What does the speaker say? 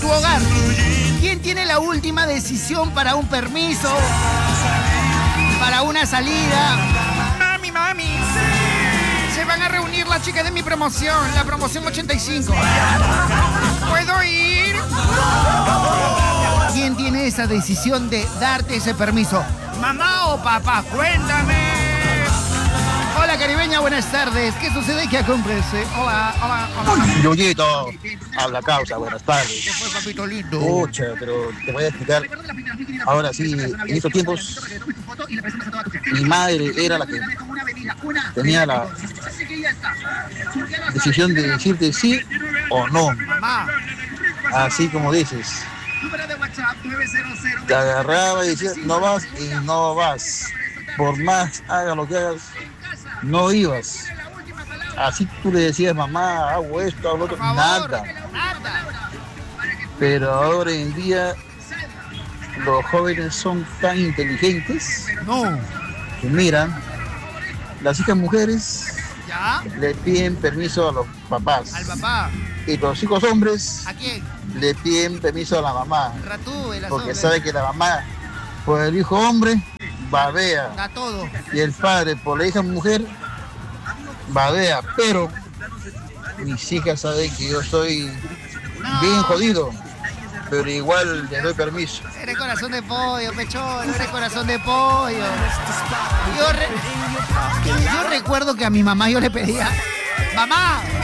tu hogar. ¿Quién tiene la última decisión para un permiso? Para una salida. Mami. Se van a reunir las chicas de mi promoción, la promoción 85. ¿Puedo ir? ¿Quién tiene esa decisión de darte ese permiso? ¿Mamá o papá? Cuéntame. Hola, caribeña, buenas tardes. ¿Qué sucede? ¿Qué acómprese? Hola. Yuyito, habla causa, buenas tardes. ¿Qué fue, papito lindo? Pucha, pero te voy a explicar. Ahora sí, en estos tiempos, mi madre era la que tenía la decisión de decirte sí o no. Mamá. Así como dices. Te agarraba y decía, no vas y no vas. Por más hagas lo que hagas, no ibas. Así tú le decías, mamá, hago esto, hago lo otro, nada. Pero ahora en día los jóvenes son tan inteligentes que miran, las hijas mujeres ¿Ya? le piden permiso a los papás. Al papá. Y los hijos hombres ¿A quién? le piden permiso a la mamá. Ratú, el Porque asombro. sabe que la mamá, por el hijo hombre, babea. Da todo. Y el padre, por la hija mujer, babea. Pero mis hijas saben que yo soy bien jodido. Pero igual les doy permiso. Eres corazón de pollo, pechón, eres corazón de pollo. Yo recuerdo que a mi mamá yo le pedía, mamá,